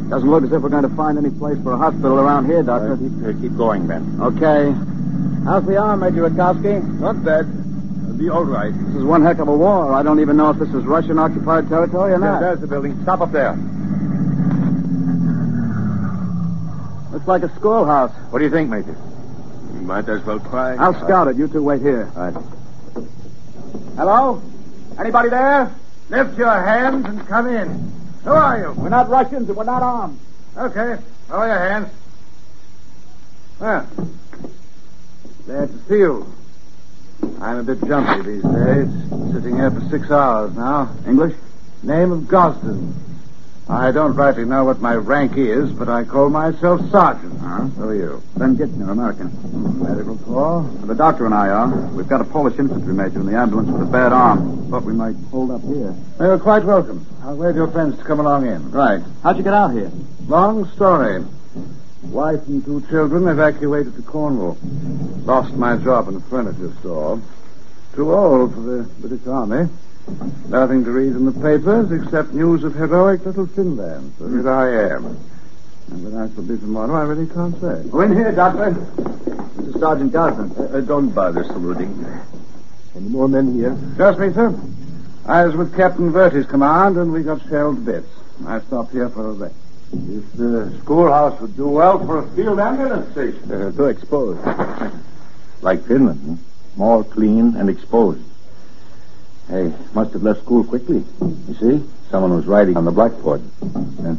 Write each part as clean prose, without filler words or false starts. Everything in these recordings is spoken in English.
Doesn't look as if we're going to find any place for a hospital around here, Doctor. Keep going, Ben. Okay. How's the arm, Major Witkowski? Not bad. It'll be all right. This is one heck of a war. I don't even know if this is Russian-occupied territory or not. There's the building. Stop up there. Looks like a schoolhouse. What do you think, Major? You might as well try. I'll scout it. You two wait here. All right. Hello? Anybody there? Lift your hands and come in. Who are you? We're not Russians and we're not armed. Okay. Lower your hands. Well, glad to see you. I'm a bit jumpy these days. Sitting here for 6 hours now. English? Name of Gosden. I don't rightly know what my rank is, but I call myself Sergeant. So are you? Ben Gittner, American. Medical Corps? The doctor and I are. We've got a Polish infantry major in the ambulance with a bad arm. Thought we might hold up here. Well, you're quite welcome. I'll wait your friends to come along in. Right. How'd you get out here? Long story. Wife and 2 children evacuated to Cornwall. Lost my job in a furniture store. Too old for the British Army. Nothing to read in the papers except news of heroic little Finland. So here I am. And when I shall be tomorrow, I really can't say. Go in here, Doctor. This is Sergeant Gosden. Don't bother saluting. Any more men here? Just me, sir. I was with Captain Verty's command, and we got shelled to bits. I stopped here for a rest. This schoolhouse would do well for a field ambulance station. Too exposed. Like Finland, huh? Small, clean, and exposed. Hey, must have left school quickly. You see? Someone was writing on the blackboard. Yeah.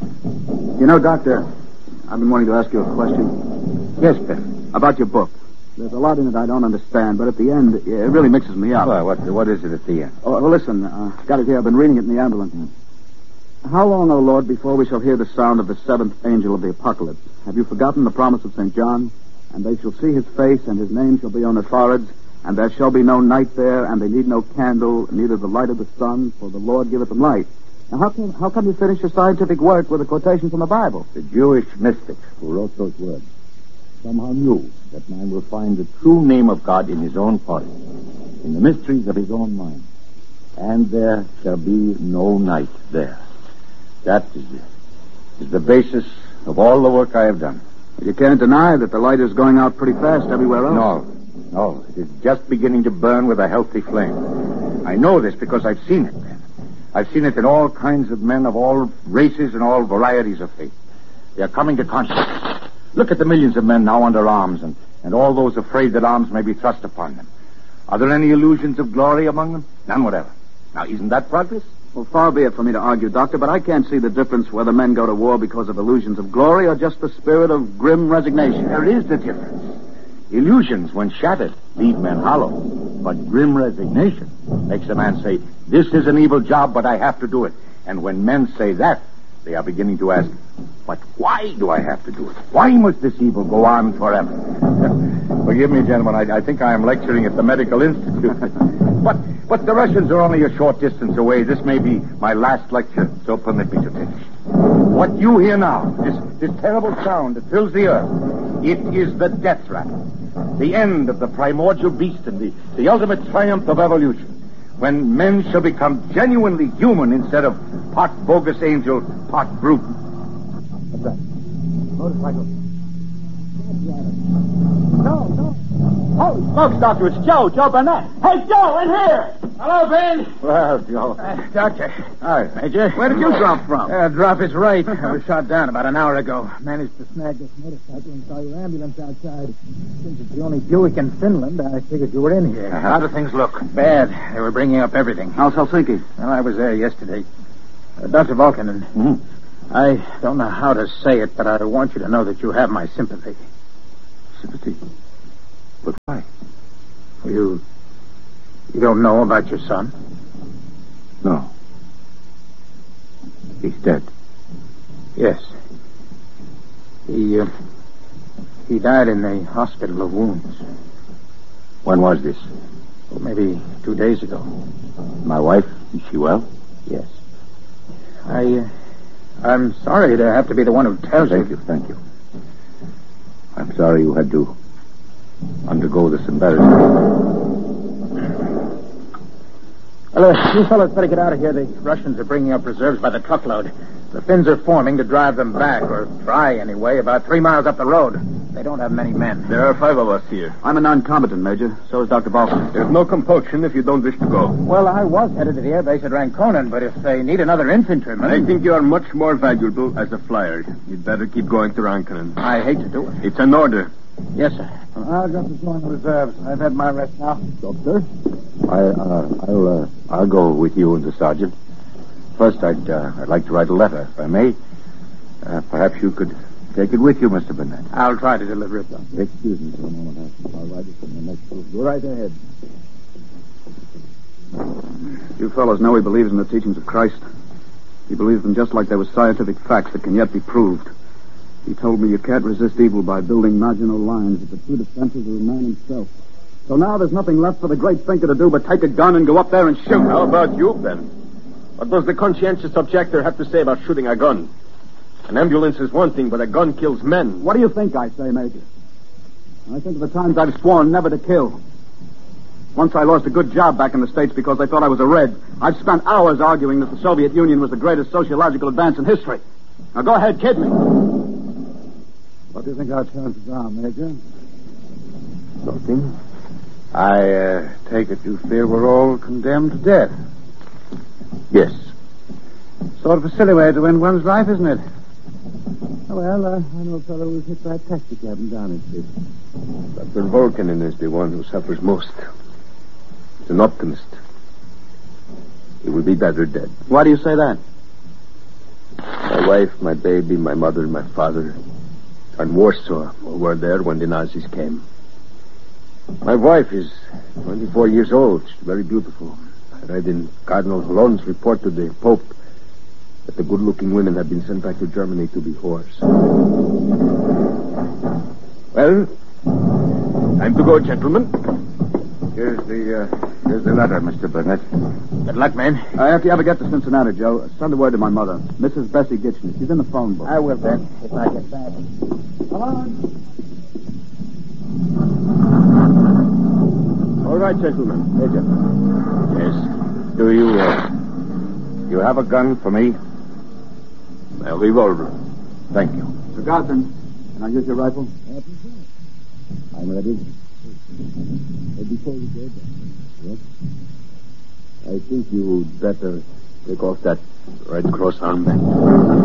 You know, Doctor, I've been wanting to ask you a question. Yes, Ben. About your book. There's a lot in it I don't understand, but at the end, it really mixes me up. What is it at the end? Oh, well, listen, got it here. I've been reading it in the ambulance. How long, O Lord, before we shall hear the sound of the 7th angel of the apocalypse? Have you forgotten the promise of St. John? And they shall see his face, and his name shall be on their foreheads, and there shall be no night there, and they need no candle, neither the light of the sun, for the Lord giveth them light. Now, how come you finish your scientific work with a quotation from the Bible? The Jewish mystics who wrote those words somehow knew that man will find the true name of God in his own heart, in the mysteries of his own mind. And there shall be no night there. That is the basis of all the work I have done. You can't deny that the light is going out pretty fast everywhere else. No. It is just beginning to burn with a healthy flame. I know this because I've seen it, man. I've seen it in all kinds of men of all races and all varieties of faith. They are coming to consciousness. Look at the millions of men now under arms and all those afraid that arms may be thrust upon them. Are there any illusions of glory among them? None whatever. Now, isn't that progress? Well, far be it for me to argue, Doctor, but I can't see the difference whether men go to war because of illusions of glory or just the spirit of grim resignation. There is the difference. Illusions, when shattered, leave men hollow. But grim resignation makes a man say, this is an evil job, but I have to do it. And when men say that, they are beginning to ask, but why do I have to do it? Why must this evil go on forever? Forgive me, gentlemen, I think I am lecturing at the Medical Institute. But the Russians are only a short distance away. This may be my last lecture, so permit me to finish. What you hear now, this terrible sound that fills the earth, it is the death rattle. The end of the primordial beast and the ultimate triumph of evolution. When men shall become genuinely human instead of part bogus angel, part brute. What's that? Motorcycle. No. Holy smokes, Doctor, it's Joe Burnett. Hey, Joe, in here! Hello, Ben. Well, Joe. Doctor. Hi, Major. Where did you drop from? Drop is right. I was shot down about an hour ago. Managed to snag this motorcycle and saw your ambulance outside. Since it's the only Buick in Finland, I figured you were in here. How do things look? Bad. They were bringing up everything. How's Helsinki? Well, I was there yesterday. Dr. Volkanen, I don't know how to say it, but I want you to know that you have my sympathy. Sympathy? But why? You don't know about your son? No. He's dead. Yes. He died in the hospital of wounds. When was this? Well, maybe 2 days ago. My wife, is she well? Yes. I'm sorry to have to be the one who tells you. Thank you. I'm sorry you had to undergo this embarrassment. Well, you fellas better get out of here. The Russians are bringing up reserves by the truckload. The Finns are forming to drive them back, or try anyway, about 3 miles up the road. They don't have many men. There are 5 of us here. I'm a non-combatant, Major. So is Dr. Balfour. There's no compulsion if you don't wish to go. Well, I was headed to the airbase at Ranconen, but if they need another infantryman... I think you are much more valuable as a flyer. You'd better keep going to Ranconen. I hate to do it. It's an order. Yes, sir. I'll just join the reserves. I've had my rest now. Doctor? I'll go with you and the sergeant. First, I'd like to write a letter, if I may. Perhaps you could take it with you, Mr. Burnett. I'll try to deliver it, though. Excuse me for a moment. I'll write it from the next group. Go right ahead. You fellows know he believes in the teachings of Christ. He believes them just like they were scientific facts that can yet be proved. He told me you can't resist evil by building marginal lines, but the true defenses of man himself. So now there's nothing left for the great thinker to do but take a gun and go up there and shoot. How about you, Ben? What does the conscientious objector have to say about shooting a gun? An ambulance is one thing, but a gun kills men. What do you think I say, Major? I think of the times I've sworn never to kill. Once I lost a good job back in the States because they thought I was a Red. I've spent hours arguing that the Soviet Union was the greatest sociological advance in history. Now go ahead, kid me. What do you think our chances are, Major? Nothing. I take it you fear we're all condemned to death. Yes. Sort of a silly way to end one's life, isn't it? Oh, well, I know a fellow who was hit by a taxi cab in Downing Street. Dr. Volkanen is the one who suffers most. He's an optimist. He will be better dead. Why do you say that? My wife, my baby, my mother, my father are in Warsaw, or were there when the Nazis came. My wife is 24 years old. She's very beautiful. I read in Cardinal Holon's report to the Pope that the good-looking women have been sent back to Germany to be whores. Well, time to go, gentlemen. Here's the letter, Mr. Burnett. Good luck, man. After you ever get to Cincinnati, Joe, send a word to my mother, Mrs. Bessie Gitchen. She's in the phone book. I will, Ben, if I get back. Come on. All right, gentlemen. Major. Yes. Do you have a gun for me? A revolver. Thank you. Sir Gosden, can I use your rifle? I'm ready. Before you go, yes? I think you'd better take off that Red Cross armband.